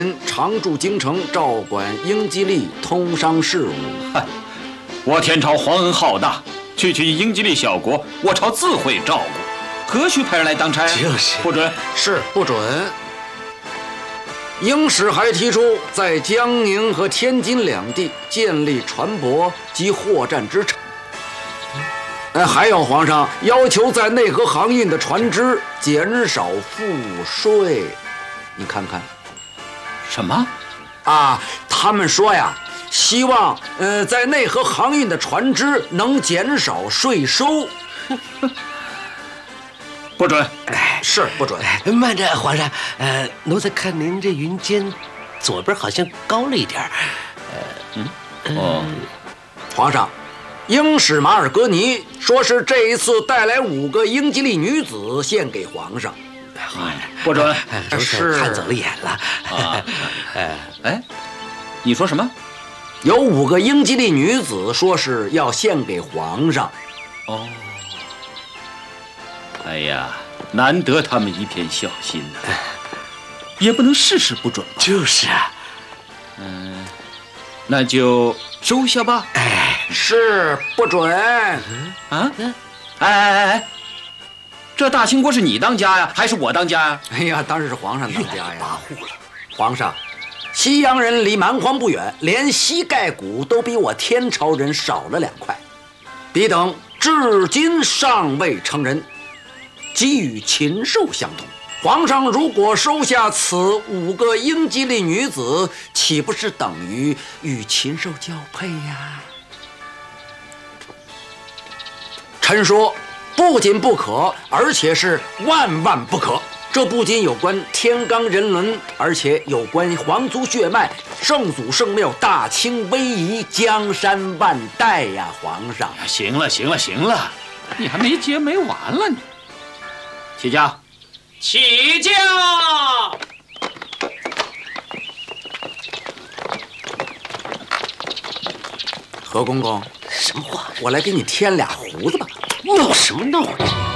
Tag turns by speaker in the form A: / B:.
A: 常驻京城，照管英吉利通商事务。
B: 嗨，我天朝皇恩浩大，区区英吉利小国，我朝自会照顾，何须派人来当差？
C: 就是，
B: 不准。
A: 是不准。英使还提出，在江宁和天津两地建立船舶及货站之城。还有皇上要求在内河航运的船只减少赋税。你看看。
B: 什么？
A: 啊，他们说呀，希望在内河航运的船只能减少税收。
B: 不准。
A: 是不准。
C: 慢着，皇上，奴才看您这云肩左边好像高了一点。
A: 皇上，英使马尔格尼说是这一次带来5个英吉利女子献给皇上。
B: 不准。
A: 是
C: 看走了眼了。
B: 哎，你说什么？
A: 有5个英吉利女子说是要献给皇上。
B: 哦。哎呀，难得他们一片孝心呢，也不能事事不准吧？
C: 就是啊。
B: 那就收下吧。
A: 是不准。
B: 哎，这大清国是你当家呀，还是我当家呀？
A: 哎呀，当然是皇上当家呀。
C: 跋扈了。
A: 皇上，西洋人离蛮荒不远，连膝盖骨都比我天朝人少了2块，彼等至今尚未成人，即与禽兽相同。皇上如果收下此5个英吉利女子，岂不是等于与禽兽交配呀？臣说，不仅不可，而且是万万不可。这不仅有关天罡人伦，而且有关皇族血脉，圣祖圣庙，大清威仪，江山万代呀！皇上，
B: 行了，你还没结没完了你。起驾。
D: 起驾！
A: 何公公，
C: 什么话？
A: 我来给你添俩胡子吧。
C: 闹什么闹？